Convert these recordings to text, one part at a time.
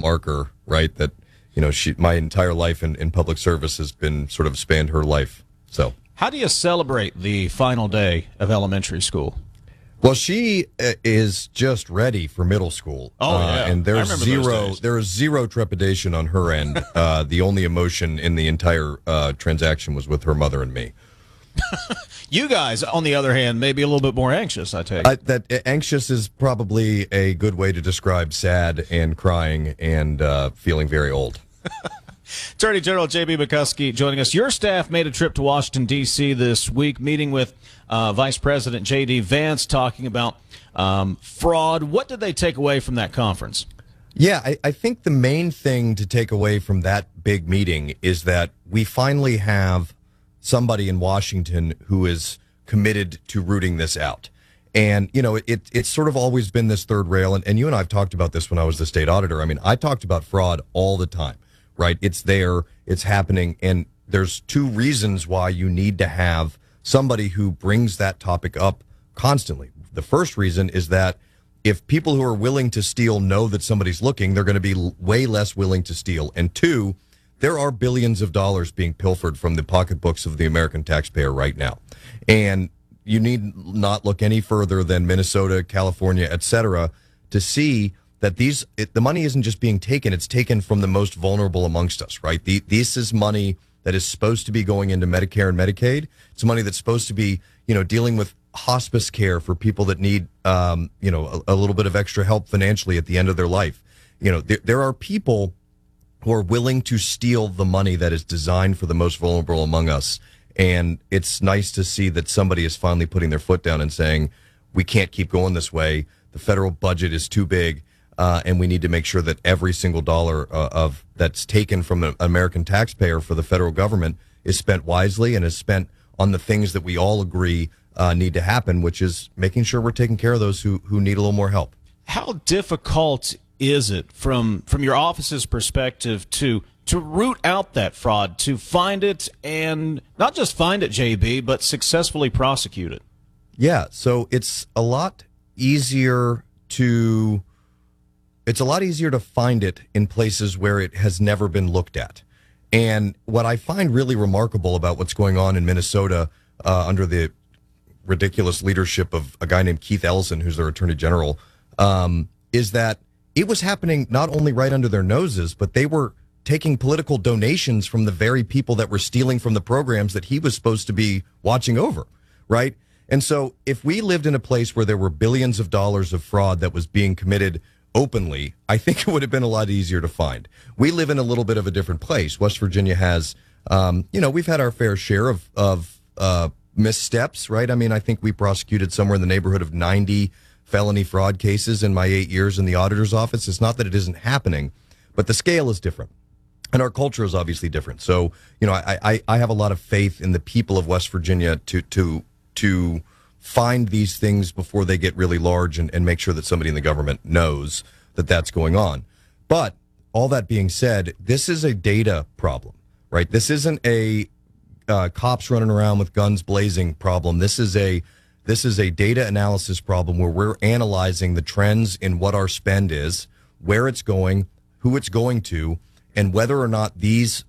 marker, right? That, my entire life in public service has been sort of spanned her life. So, how do you celebrate the final day of elementary school? Well, she is just ready for middle school. Oh, yeah. And there is zero trepidation on her end. The only emotion in the entire transaction was with her mother and me. You guys, on the other hand, may be a little bit more anxious, I take it. That anxious is probably a good way to describe sad and crying and feeling very old. Attorney General J.B. McCuskey joining us. Your staff made a trip to Washington, D.C. this week, meeting with Vice President J.D. Vance, talking about fraud. What did they take away from that conference? Yeah, I think the main thing to take away from that big meeting is that we finally have somebody in Washington who is committed to rooting this out. And, it's sort of always been this third rail. And you and I have talked about this when I was the state auditor. I mean, I talked about fraud all the time, right? It's there, it's happening. And there's two reasons why you need to have somebody who brings that topic up constantly. The first reason is that if people who are willing to steal know that somebody's looking, they're going to be way less willing to steal. And two, there are billions of dollars being pilfered from the pocketbooks of the American taxpayer right now. And you need not look any further than Minnesota, California, et cetera, to see that the money isn't just being taken, it's taken from the most vulnerable amongst us, right? This is money that is supposed to be going into Medicare and Medicaid. It's money that's supposed to be, dealing with hospice care for people that need, a little bit of extra help financially at the end of their life. There are people who are willing to steal the money that is designed for the most vulnerable among us. And it's nice to see that somebody is finally putting their foot down and saying, we can't keep going this way. The federal budget is too big, and we need to make sure that every single dollar of that's taken from an American taxpayer for the federal government is spent wisely and is spent on the things that we all agree need to happen, which is making sure we're taking care of those who need a little more help. How difficult is it from your office's perspective to root out that fraud, to find it, and not just find it, JB, but successfully prosecute it? Yeah, so it's a lot easier to find it in places where it has never been looked at. And what I find really remarkable about what's going on in Minnesota under the ridiculous leadership of a guy named Keith Ellison, who's their attorney general, is that it was happening not only right under their noses, but they were taking political donations from the very people that were stealing from the programs that he was supposed to be watching over, right? And so if we lived in a place where there were billions of dollars of fraud that was being committed openly, I think it would have been a lot easier to find. We live in a little bit of a different place. West Virginia has, we've had our fair share of missteps, right? I mean, I think we prosecuted somewhere in the neighborhood of 90 felony fraud cases in my 8 years in the auditor's office. It's not that it isn't happening, but the scale is different. And our culture is obviously different. So, I have a lot of faith in the people of West Virginia to find these things before they get really large and make sure that somebody in the government knows that that's going on. But all that being said, this is a data problem, right? This isn't a cops running around with guns blazing problem. This is a data analysis problem where we're analyzing the trends in what our spend is, where it's going, who it's going to, and whether or not these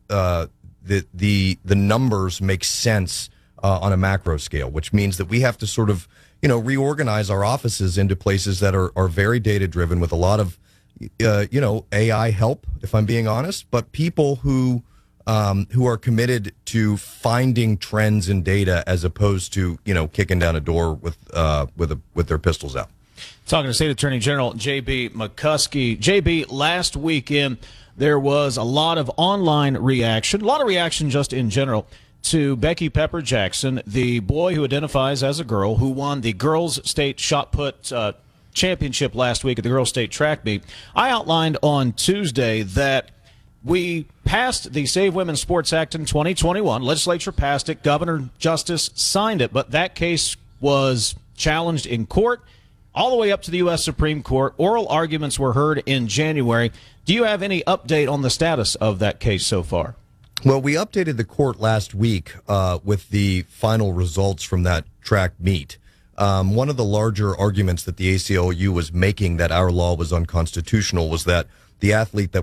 the numbers make sense on a macro scale, which means that we have to sort of reorganize our offices into places that are very data driven with a lot of AI help, if I'm being honest, but people who are committed to finding trends in data as opposed to kicking down a door with their pistols out. Talking to State Attorney General J.B. McCuskey. J.B., last weekend there was a lot of online reaction, a lot of reaction just in general, to Becky Pepper Jackson, the boy who identifies as a girl, who won the girls' state shot put championship last week at the girls' state track meet. I outlined on Tuesday that we passed the Save Women's Sports Act in 2021. Legislature passed it. Governor Justice signed it. But that case was challenged in court all the way up to the U.S. Supreme Court. Oral arguments were heard in January. Do you have any update on the status of that case so far? Well, we updated the court last week with the final results from that track meet. One of the larger arguments that the ACLU was making that our law was unconstitutional was that the athlete that